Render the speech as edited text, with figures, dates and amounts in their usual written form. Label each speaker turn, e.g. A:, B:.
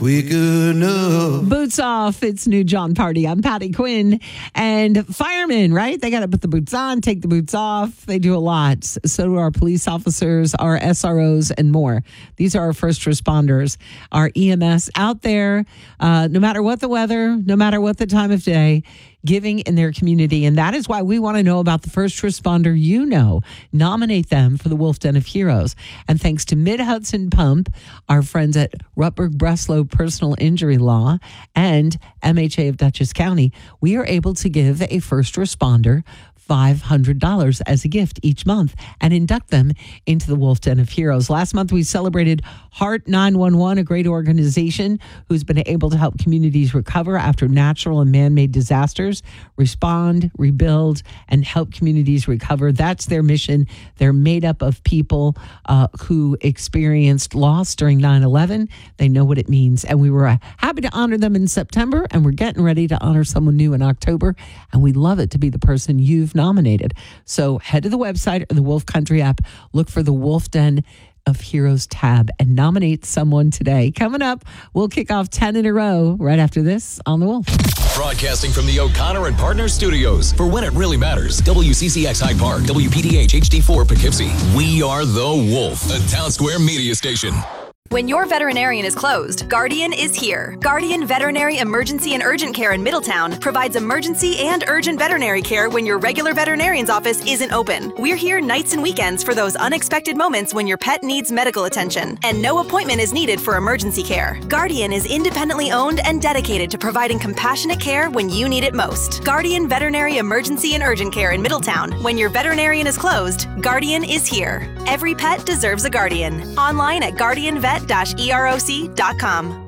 A: We good enough.
B: Boots off. It's New John Party. I'm Patty Quinn. And firemen, right? They got to put the boots on, take the boots off. They do a lot. So do our police officers, our SROs, and more. These are our first responders, our EMS out there, no matter what the weather, no matter what the time of day, giving in their community. And that is why we want to know about the first responder you know. Nominate them for the Wolf Den of Heroes. And thanks to Mid-Hudson Pump, our friends at Rutberg Breslow Personal Injury Law, and MHA of Dutchess County, we are able to give a first responder $500 as a gift each month and induct them into the Wolf Den of Heroes. Last month, we celebrated Heart 911, a great organization who's been able to help communities recover after natural and man-made disasters, respond, rebuild, and help communities recover. That's their mission. They're made up of people who experienced loss during 9/11. They know what it means. And we were happy to honor them in September, and we're getting ready to honor someone new in October. And we'd love it to be the person you've nominated. So head to the website or the Wolf Country app, look for the Wolf Den of Heroes tab and nominate someone today. Coming up, we'll kick off 10 in a row right after this on The Wolf.
C: Broadcasting from the O'Connor and Partners Studios for When It Really Matters. WCCX Hyde Park, WPDH HD4 Poughkeepsie. We are The Wolf, a Town Square media station.
D: When your veterinarian is closed, Guardian is here. Guardian Veterinary Emergency and Urgent Care in Middletown provides emergency and urgent veterinary care when your regular veterinarian's office isn't open. We're here nights and weekends for those unexpected moments when your pet needs medical attention, and no appointment is needed for emergency care. Guardian is independently owned and dedicated to providing compassionate care when you need it most. Guardian Veterinary Emergency and Urgent Care in Middletown. When your veterinarian is closed, Guardian is here. Every pet deserves a guardian. Online at guardianvet-eroc.com.